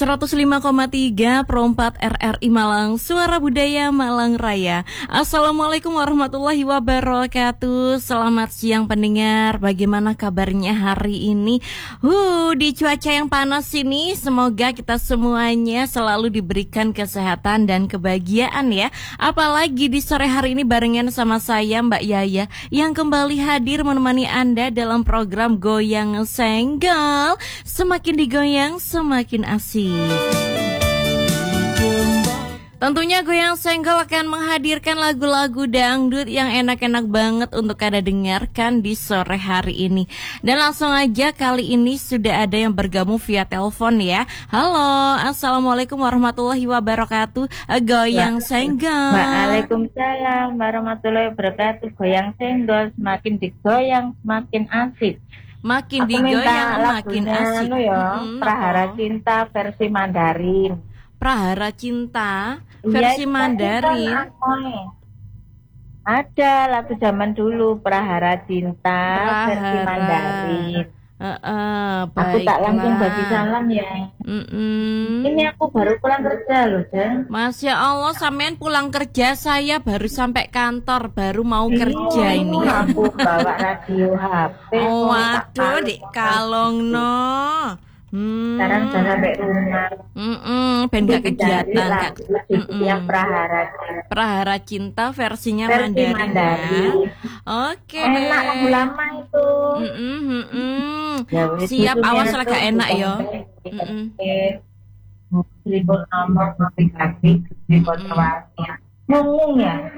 105,3 Pro 4 RRI Malang, Suara Budaya Malang Raya. Assalamualaikum warahmatullahi wabarakatuh. Selamat siang pendengar, bagaimana kabarnya hari ini? Di cuaca yang panas ini, semoga kita semuanya selalu diberikan kesehatan dan kebahagiaan ya. Apalagi di sore hari ini barengan sama saya Mbak Yaya, yang kembali hadir menemani Anda dalam program Goyang Senggol. Semakin digoyang, semakin asik. Tentunya Goyang Senggol akan menghadirkan lagu-lagu dangdut yang enak-enak banget untuk Anda dengarkan di sore hari ini. Dan langsung aja kali ini sudah ada yang bergabung via telepon ya. Halo, Assalamualaikum warahmatullahi wabarakatuh. Goyang Senggol. Waalaikumsalam warahmatullahi wabarakatuh. Goyang Senggol, semakin digoyang semakin asik. Makin digoyang makin asik. Prahara Cinta versi Mandarin. Prahara Cinta versi Mandarin. Ada lagu zaman dulu Prahara Cinta versi Mandarin. Aku tak langsung bagi salam ya. Ini aku baru pulang kerja loh, Jen. Masya Allah, sampean pulang kerja, saya baru sampai kantor, baru mau kerja ini. Aku bawa radio HP. Oh, waduh, Dik Kalong no. Sekarang sudah sampai rumah. Ben gak kegiatan Kak. Yang Prahara Cinta versinya versi Mandarin. Oke. Enak lagu lama itu. Siap, awas lah gak enak ya. Tribun nomor notifikasi, tribun ya. Ngomong ya.